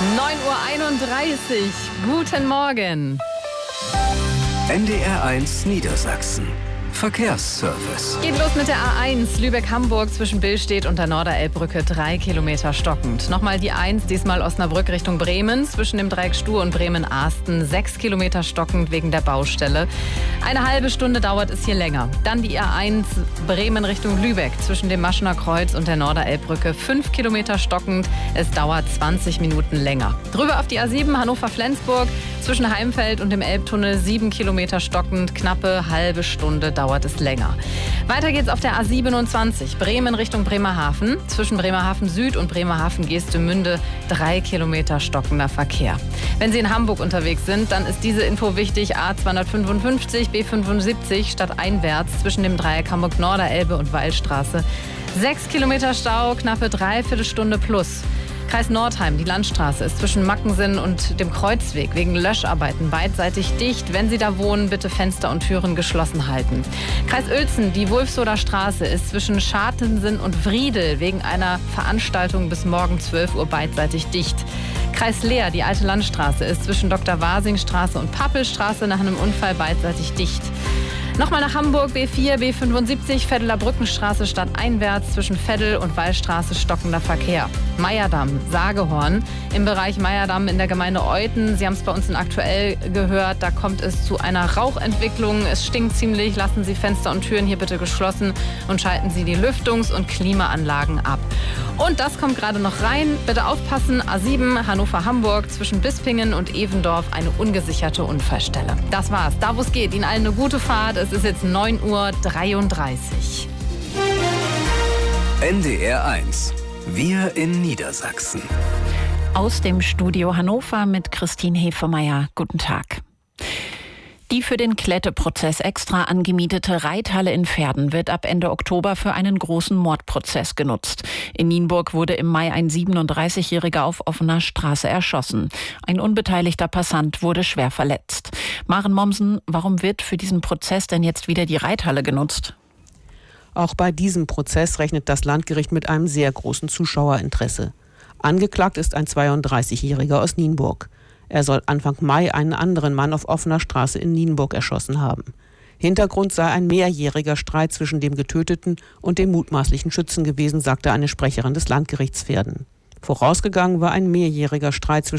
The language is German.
9:31 Uhr. Guten Morgen. NDR1 Niedersachsen. Verkehrsservice. Geht los mit der A1 Lübeck-Hamburg zwischen Billstedt und der Norderelbbrücke 3 Kilometer stockend. Nochmal die 1, diesmal Osnabrück Richtung Bremen, zwischen dem Dreieck Stur und Bremen-Ahsten 6 Kilometer stockend wegen der Baustelle. Eine halbe Stunde dauert es hier länger. Dann die A1 Bremen Richtung Lübeck zwischen dem Maschener Kreuz und der Norderelbbrücke 5 Kilometer stockend. Es dauert 20 Minuten länger. Drüber auf die A7 Hannover-Flensburg zwischen Heimfeld und dem Elbtunnel 7 Kilometer stockend. Knappe halbe Stunde dauert es länger. Weiter geht's auf der A27 Bremen Richtung Bremerhaven. Zwischen Bremerhaven Süd und Bremerhaven-Geestemünde 3 Kilometer stockender Verkehr. Wenn Sie in Hamburg unterwegs sind, dann ist diese Info wichtig. A255, B75 stadteinwärts zwischen dem Dreieck Hamburg-Norderelbe und Wallstraße. 6 Kilometer Stau, knappe dreiviertel Stunde plus. Kreis Nordheim, die Landstraße ist zwischen Mackensen und dem Kreuzweg wegen Löscharbeiten beidseitig dicht. Wenn Sie da wohnen, bitte Fenster und Türen geschlossen halten. Kreis Uelzen, die Wulfsoder Straße ist zwischen Schartensen und Wriedel wegen einer Veranstaltung bis morgen 12 Uhr beidseitig dicht. Kreis Leer, die Alte Landstraße ist zwischen Dr. Wasing-Straße und Pappelstraße nach einem Unfall beidseitig dicht. Nochmal nach Hamburg, B4, B75, Veddeler Brückenstraße stadteinwärts zwischen Veddel und Wallstraße stockender Verkehr. Meyerdamm, Sagehorn, im Bereich Meyerdamm in der Gemeinde Euthen. Sie haben es bei uns in Aktuell gehört, da kommt es zu einer Rauchentwicklung. Es stinkt ziemlich, lassen Sie Fenster und Türen hier bitte geschlossen und schalten Sie die Lüftungs- und Klimaanlagen ab. Und das kommt gerade noch rein. Bitte aufpassen, A7 Hannover-Hamburg zwischen Bispingen und Evendorf eine ungesicherte Unfallstelle. Das war's. Da wo es geht, Ihnen allen eine gute Fahrt. Es ist jetzt 9:33 Uhr. NDR1. Wir in Niedersachsen. Aus dem Studio Hannover mit Christine Hefemeyer. Guten Tag. Die für den Kletteprozess extra angemietete Reithalle in Verden wird ab Ende Oktober für einen großen Mordprozess genutzt. In Nienburg wurde im Mai ein 37-Jähriger auf offener Straße erschossen. Ein unbeteiligter Passant wurde schwer verletzt. Maren Mommsen, warum wird für diesen Prozess denn jetzt wieder die Reithalle genutzt? Auch bei diesem Prozess rechnet das Landgericht mit einem sehr großen Zuschauerinteresse. Angeklagt ist ein 32-Jähriger aus Nienburg. Er soll Anfang Mai einen anderen Mann auf offener Straße in Nienburg erschossen haben. Hintergrund sei ein mehrjähriger Streit zwischen dem Getöteten und dem mutmaßlichen Schützen gewesen, sagte eine Sprecherin des Landgerichts Verden. Vorausgegangen war ein mehrjähriger Streit zwischen